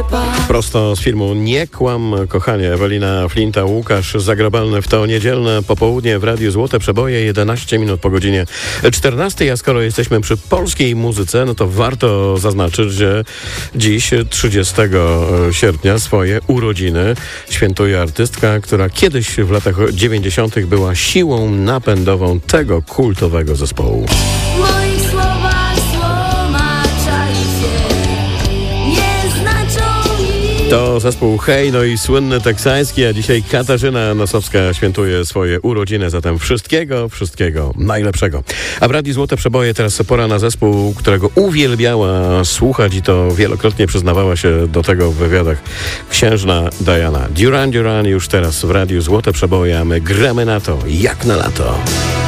Prosto z filmu Nie kłam, kochanie. Ewelina Flinta, Łukasz Zagrabalny w to niedzielne popołudnie w Radiu Złote Przeboje, 11 minut po godzinie 14. A skoro jesteśmy przy polskiej muzyce, no to warto zaznaczyć, że dziś, 30 sierpnia, swoje urodziny świętuje artystka, która kiedyś w latach 90. była siłą napędową tego kultowego zespołu. To zespół Hej, no i słynny teksański, a dzisiaj Katarzyna Nosowska świętuje swoje urodziny, zatem wszystkiego najlepszego. A w Radiu Złote Przeboje teraz pora na zespół, którego uwielbiała słuchać i to wielokrotnie przyznawała się do tego w wywiadach księżna Diana. Duran Duran już teraz w Radiu Złote Przeboje, a my gramy na to jak na lato.